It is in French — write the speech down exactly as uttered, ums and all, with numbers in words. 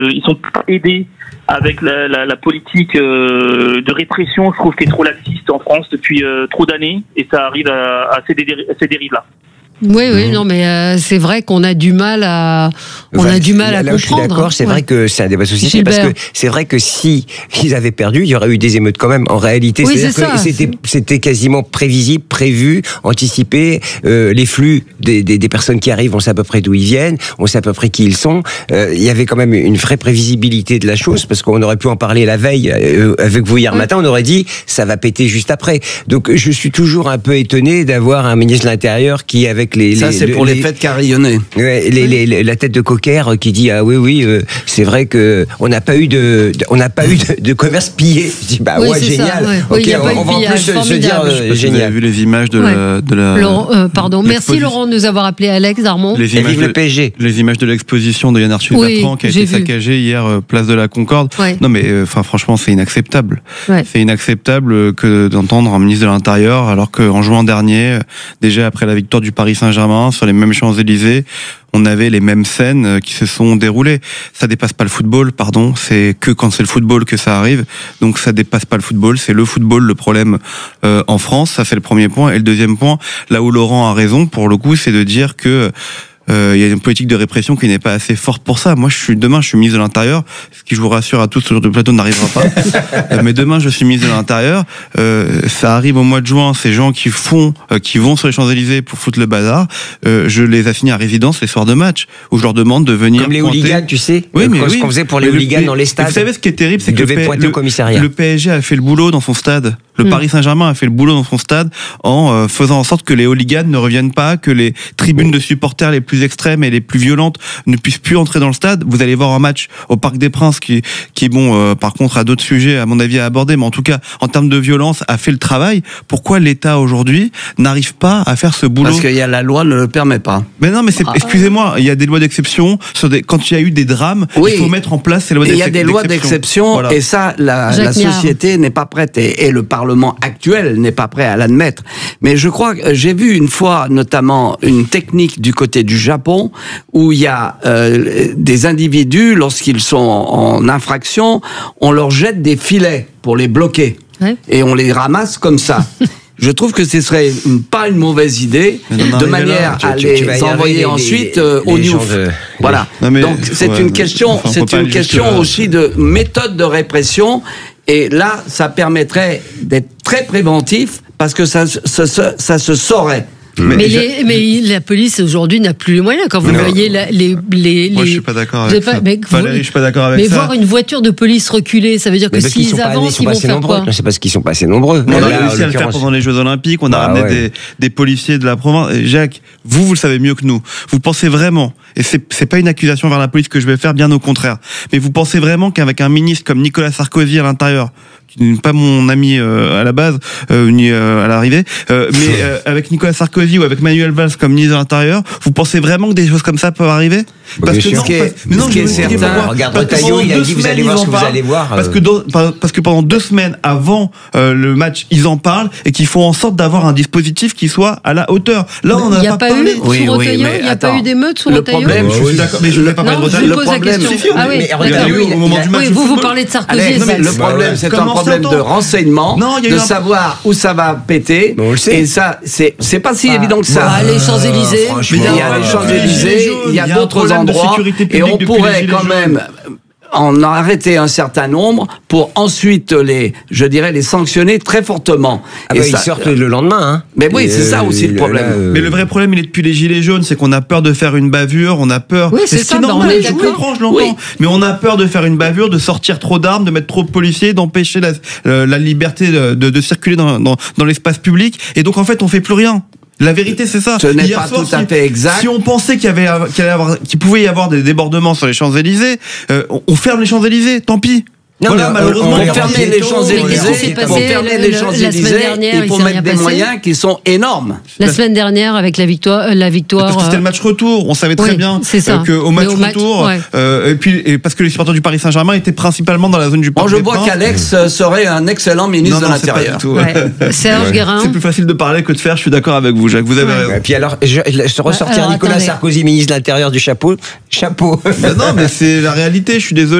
ils sont pas aidés avec la, la, la politique euh, de répression, je trouve, qui est trop laxiste en France depuis euh, trop d'années, et ça arrive à, à ces, dé- à ces dérives-là. Oui, oui, mmh. non, mais euh, c'est vrai qu'on a du mal à, on enfin, a du mal là, à là comprendre. Je suis d'accord, c'est ouais. vrai que c'est un débat sociétal, parce que c'est vrai que si ils avaient perdu, il y aurait eu des émeutes quand même. En réalité, oui, c'est-à-dire c'est que ça, c'était, c'est... c'était quasiment prévisible, prévu, anticipé. Euh, les flux des, des, des personnes qui arrivent, on sait à peu près d'où ils viennent, on sait à peu près qui ils sont. Euh, il y avait quand même une vraie prévisibilité de la chose, parce qu'on aurait pu en parler la veille euh, avec vous hier oui. matin. On aurait dit ça va péter juste après. Donc je suis toujours un peu étonné d'avoir un ministre de l'Intérieur qui, avec les, ça les, c'est les, pour les, les fêtes carillonnées. Ouais, les, les, les, la tête de cocker qui dit ah oui oui euh, c'est vrai que on n'a pas eu de on n'a pas eu de, de commerce pillé. Je dis bah oui, ouais génial. Ça, ouais. Ok, oui, on, on va en plus se, se dire euh, génial. Vous avez vu les images de ouais. la, de la Laurent, euh, pardon, merci Laurent de nous avoir appelé Alex Darmon. Les images de, le P S G. Les images de l'exposition de Yann Arthus oui, Bertrand qui a été saccagée hier euh, place de la Concorde. Ouais. Non mais enfin euh, franchement c'est inacceptable. Ouais. C'est inacceptable que d'entendre un ministre de l'Intérieur alors qu'en juin dernier, déjà après la victoire du Paris Saint-Germain sur les mêmes Champs-Élysées, on avait les mêmes scènes qui se sont déroulées. Ça dépasse pas le football, pardon. C'est que quand c'est le football que ça arrive. Donc ça dépasse pas le football. C'est le football le problème euh, en France. Ça c'est le premier point. Et le deuxième point, là où Laurent a raison, pour le coup, c'est de dire que il euh, y a une politique de répression qui n'est pas assez forte pour ça. Moi, je suis demain, je suis ministre de l'Intérieur, ce qui, je vous rassure à tous, ce genre de plateau n'arrivera pas. euh, mais demain, je suis ministre de l'Intérieur. Euh, ça arrive au mois de juin. Ces gens qui font, euh, qui vont sur les Champs-Élysées pour foutre le bazar, euh, je les assigne à résidence les soirs de match, où je leur demande de venir. Comme les pointer... hooligans, tu sais. Oui, mais ce oui. qu'on faisait pour les mais hooligans le, dans les stades. Vous savez, ce qui est terrible, c'est que le, le, au commissariat. le P S G a fait le boulot dans son stade. Le mmh. Paris Saint-Germain a fait le boulot dans son stade en euh, faisant en sorte que les hooligans ne reviennent pas, que les tribunes de supporters les plus extrêmes et les plus violentes ne puissent plus entrer dans le stade. Vous allez voir un match au Parc des Princes qui, qui est bon, euh, par contre, à d'autres sujets, à mon avis, à aborder, mais en tout cas, en termes de violence, a fait le travail. Pourquoi l'État, aujourd'hui, n'arrive pas à faire ce boulot? Parce qu'il y a la loi ne le permet pas. Mais non, mais c'est, ah, excusez-moi, il y a des lois d'exception. Sur des, quand il y a eu des drames, oui. il faut mettre en place ces lois d'exception. Il y a des lois d'exception, voilà. Et ça, la, la société n'est pas prête, et, et le Parlement actuel n'est pas prêt à l'admettre. Mais je crois que j'ai vu une fois, notamment, une technique du côté du Japon, où il y a euh, des individus, lorsqu'ils sont en infraction, on leur jette des filets pour les bloquer. Ouais. Et on les ramasse comme ça. Je trouve que ce serait une, pas une mauvaise idée, de manière là, à tu, les tu envoyer les, ensuite les, euh, au Newf. De... Voilà. Non, mais, Donc c'est ouais, une question, enfin, c'est une question aussi de méthode de répression. Et là, ça permettrait d'être très préventif parce que ça, ça, ça, ça se saurait. Mais, mais, les, mais la police aujourd'hui n'a plus les moyens. Quand vous non. voyez la, les, les, Moi, les... je suis pas d'accord avec pas, ça. Mais Valérie, je suis pas d'accord avec mais ça. Mais voir une voiture de police reculer, ça veut dire que mais s'ils avancent, ils, ils vont faire nombreux. quoi? C'est parce qu'ils sont pas assez nombreux. On a réussi à le faire pendant les Jeux Olympiques. On a bah, ramené ouais. des, des policiers de la province. Et Jacques, vous, vous le savez mieux que nous. Vous pensez vraiment, et c'est, c'est pas une accusation vers la police que je vais faire, bien au contraire. Mais vous pensez vraiment qu'avec un ministre comme Nicolas Sarkozy à l'intérieur, qui n'est pas mon ami euh, à la base, euh, ni euh, à l'arrivée, euh, mais euh, avec Nicolas Sarkozy ou avec Manuel Valls comme ministre de l'Intérieur, vous pensez vraiment que des choses comme ça peuvent arriver? Parce que non, mais non, je vais expliquer pourquoi. Regarde, Retailleau, il a dit, vous allez voir ce que vous allez voir. Parce que, dans, parce que pendant deux semaines avant euh, le match, ils en parlent et qu'ils font en sorte d'avoir un dispositif qui soit à la hauteur. Là, on n'a pas parlé. Il n'y a pas eu d'émeute sous Retailleau. Le problème, je suis d'accord, mais je ne vais pas parler de Retailleau. Le problème, ah oui, regardez-le au moment du match. Vous, vous parlez de Sarkozy. Le problème, c'est un problème de renseignement, de savoir où ça va péter. Et ça, c'est pas si évident que ça. Les Champs-Élysées. Il y a les Champs-Élysées, il y a d'autres endroits. Et on pourrait quand même en arrêter un certain nombre pour ensuite les, je dirais, les sanctionner très fortement. Ah bah, ça, ils sortent le lendemain, hein. Mais oui, c'est euh, ça aussi le problème. Là, euh... Mais le vrai problème, il est depuis les Gilets jaunes, c'est qu'on a peur de faire une bavure, on a peur. Oui, c'est, c'est ça, normal, on est je comprends, je l'entends. Oui. Mais on a peur de faire une bavure, de sortir trop d'armes, de mettre trop de policiers, d'empêcher la, euh, la liberté de, de, de circuler dans, dans, dans l'espace public. Et donc, en fait, on fait plus rien. La vérité, c'est ça. Ce n'est Hier pas soir, tout à fait exact. Si on pensait qu'il y avait, qu'il, y avait avoir, qu'il pouvait y avoir des débordements sur les Champs-Élysées, euh, on ferme les Champs-Élysées, tant pis. Non, voilà, mais malheureusement, pour fermer les Champs-Élysées, pour fermer les Champs-Élysées, il faut mettre des moyens qui sont énormes. La semaine dernière, avec la victoire, la victoire. Parce que c'était le match retour. On savait très oui, bien euh, qu'au match au retour, match, ouais. euh, et puis et parce que les supporters du Paris Saint-Germain étaient principalement dans la zone du Parc Bon, je des vois Princes. qu'Alex serait un excellent ministre non, de non, l'Intérieur. Ouais. Serge ouais. Guérin. C'est plus facile de parler que de faire. Je suis d'accord avec vous, Jacques. Vous avez ouais. raison. Et puis alors, je, je ressortir alors, Nicolas attendez. Sarkozy, ministre de l'Intérieur du chapeau. Chapeau. Ben non, mais c'est la réalité. Je suis désolé.